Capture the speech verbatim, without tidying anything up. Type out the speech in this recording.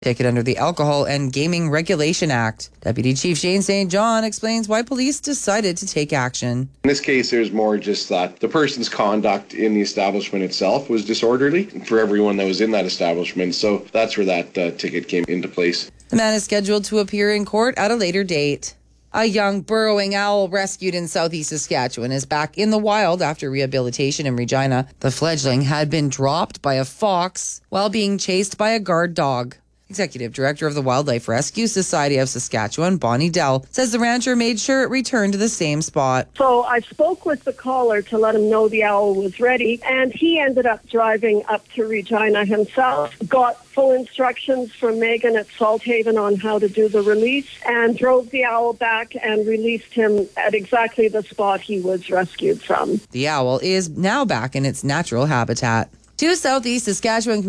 ticket under the Alcohol and Gaming Regulation Act. Deputy Chief Shane Saint John explains why police decided to take action. In this case, there's more just that the person's conduct in the establishment itself was disorderly for everyone that was in that establishment. So that's where that uh, ticket came into place. The man is scheduled to appear in court at a later date. A young burrowing owl rescued in southeast Saskatchewan is back in the wild after rehabilitation in Regina. The fledgling had been dropped by a fox while being chased by a guard dog. Executive Director of the Wildlife Rescue Society of Saskatchewan, Bonnie Dell, says the rancher made sure it returned to the same spot. So I spoke with the caller to let him know the owl was ready, and he ended up driving up to Regina himself, got full instructions from Megan at Salthaven on how to do the release, and drove the owl back and released him at exactly the spot he was rescued from. The owl is now back in its natural habitat. Two Southeast Saskatchewan